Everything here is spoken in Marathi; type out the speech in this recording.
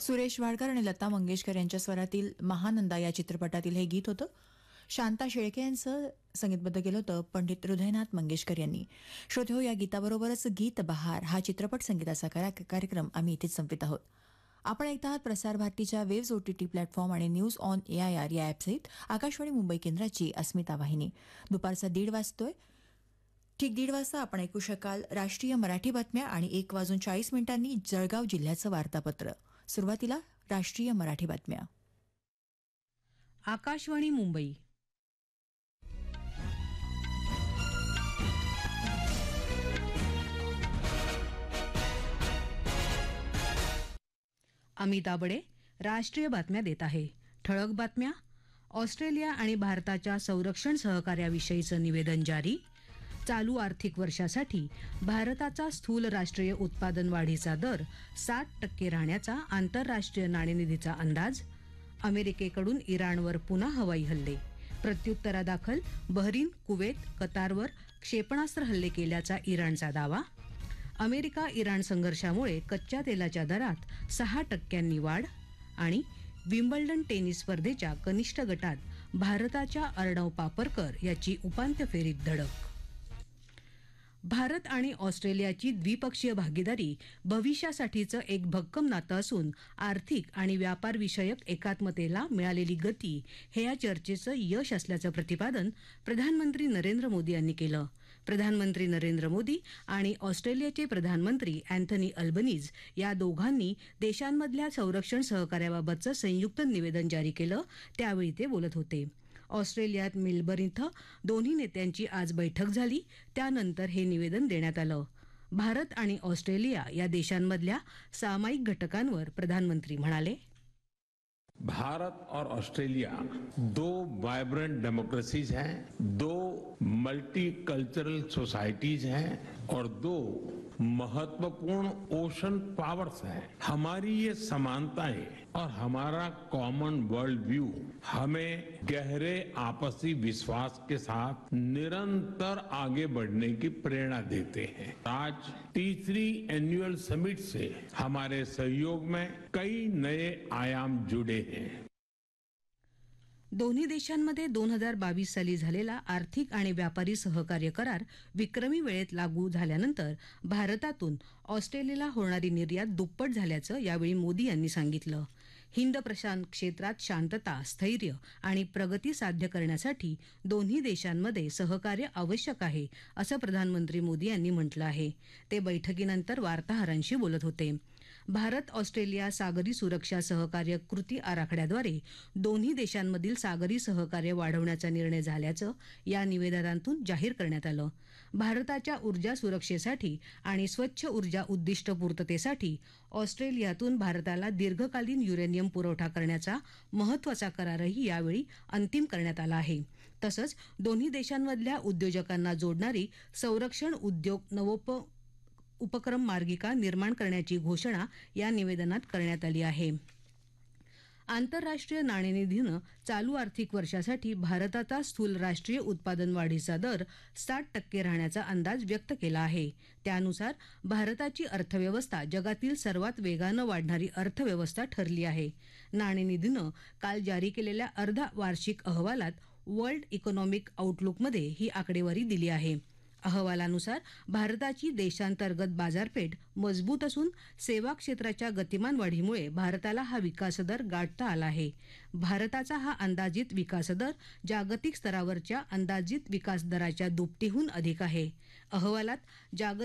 सुरेश वाडकर आणि लता मंगेशकर यांच्या स्वरातील महानंदा या चित्रपटातील हे गीत होतं. शांता शेळके यांचं संगीतबद्ध केलं होतं पंडित हृदयनाथ मंगेशकर यांनी. श्रोते हो, या गीताबरोबरच गीत बहार हा चित्रपट संगीताचा कार्यक्रम आम्ही इथेच संपवित आहोत. आपण ऐकत आहात प्रसार भारतीच्या वेव्स OTT प्लॅटफॉर्म आणि न्यूज ऑन AIR या ॲपसहित आकाशवाणी मुंबई केंद्राची अस्मिता वाहिनी. दुपारचा 1:30 वाजतोय. ठीक 1:30 वाजता आपण ऐकू शकाल राष्ट्रीय मराठी बातम्या आणि 1:40 जळगाव जिल्ह्याचं वार्तापत्र. सुरुवातीला राष्ट्रीय मराठी बातम्या. आकाशवाणी मुंबई. अमिता बडे राष्ट्रीय बातम्या देत आहे. ठळक बातम्या. ऑस्ट्रेलिया आणि भारताच्या संरक्षण सहकार्याविषयीचं निवेदन जारी. चालू आर्थिक वर्षासाठी भारताचा स्थूल राष्ट्रीय उत्पादन वाढीचा दर 60% राहण्याचा आंतरराष्ट्रीय नाणेनिधीचा अंदाज. अमेरिकेकडून इराणवर पुन्हा हवाई हल्ले. प्रत्युत्तरादाखल बहरीन, कुवेत, कतारवर क्षेपणास्त्र हल्ले केल्याचा इराणचा दावा. अमेरिका इराण संघर्षामुळे कच्च्या तेलाच्या दरात 6% वाढ. आणि विम्बल्डन टेनिस स्पर्धेच्या कनिष्ठ गटात भारताच्या अर्णव पापरकर याची उपांत्य फेरीत धडक. भारत आणि ऑस्ट्रेलियाची द्विपक्षीय भागीदारी भविष्यासाठीचं एक भक्कम नातं असून आर्थिक आणि व्यापार विषयक एकात्मतेला मिळालेली गती हे या चर्चेचं यश असल्याचं प्रतिपादन प्रधानमंत्री नरेंद्र मोदी यांनी केलं. प्रधानमंत्री नरेंद्र मोदी आणि ऑस्ट्रेलियाचे प्रधानमंत्री अँथनी अल्बनीज या दोघांनी देशांमधल्या संरक्षण सहकार्याबाबतचं संयुक्त निवेदन जारी केलं. त्यावेळी ते बोलत होते. ऑस्ट्रेलियात मेलबर्न इथं दोन्ही नेत्यांची आज बैठक झाली. त्यानंतर हे निवेदन देण्यात आलं. भारत आणि ऑस्ट्रेलिया या देशांमधल्या सामायिक घटकांवर प्रधानमंत्री म्हणाले, भारत और ऑस्ट्रेलिया दो वाइब्रेंट डेमोक्रेसीज हैं, दो मल्टीकल्चरल सोसाइटीज हैं और दो महत्वपूर्ण ओशन पावर्स हैं. हमारी ये समानताएं और हमारा कॉमन वर्ल्ड व्यू हमें गहरे आपसी विश्वास के साथ निरंतर आगे बढ़ने की प्रेरणा देते हैं. आज तीसरी एनुअल समिट से हमारे सहयोग में कई नए आयाम जुड़े हैं. दोन्ही देशांमध्ये 2022 साली झालेला आर्थिक आणि व्यापारी सहकार्य करार विक्रमी वेळेत लागू झाल्यानंतर भारतातून ऑस्ट्रेलियाला होणारी निर्यात दुप्पट झाल्याचं यावेळी मोदी यांनी सांगितलं. हिंद प्रशांत क्षेत्रात शांतता, स्थैर्य आणि प्रगती साध्य करण्यासाठी दोन्ही देशांमध्ये सहकार्य आवश्यक आहे, असं प्रधानमंत्री मोदी यांनी म्हटलं आहे. ते बैठकीनंतर वार्ताहरांशी बोलत होते. भारत ऑस्ट्रेलिया सागरी सुरक्षा सहकार्य कृती आराखड्याद्वारे दोन्ही देशांमधील सागरी सहकार्य वाढवण्याचा निर्णय झाल्याचं या निवेदनातून जाहीर करण्यात आलं. भारताच्या ऊर्जा सुरक्षेसाठी आणि स्वच्छ ऊर्जा उद्दिष्ट पूर्ततेसाठी ऑस्ट्रेलियातून भारताला दीर्घकालीन युरेनियम पुरवठा करण्याचा महत्त्वाचा करारही यावेळी अंतिम करण्यात आला आहे. तसंच दोन्ही देशांमधल्या उद्योजकांना जोडणारी संरक्षण उद्योग उपक्रम मार्गिका निर्माण करण्याची घोषणा या निवेदनात करण्यात आली आहे. आंतरराष्ट्रीय नाणेनिधीनं चालू आर्थिक वर्षासाठी भारताचा स्थूल राष्ट्रीय उत्पादन वाढीचा दर 60% राहण्याचा अंदाज व्यक्त केला आहे. त्यानुसार भारताची अर्थव्यवस्था जगातील सर्वात वेगानं वाढणारी अर्थव्यवस्था ठरली आहे. नाणेनिधीनं काल जारी केलेल्या अर्धा वार्षिक अहवालात वर्ल्ड इकॉनॉमिक आउटलुकमध्ये ही आकडेवारी दिली आहे. अहवालानुसार भारताची देशांतर्गत बाजारपेठ मजबूत असून सेवा क्षेत्राच्या गतिमान वाढीमुळे भारताला हा विकासदर गाठता आला आहे. भारताचा हा अंदाजित विकासदर जागतिक स्तरावरच्या अंदाजित विकासदराच्या दुपटीहून अधिक आहे. अहवालात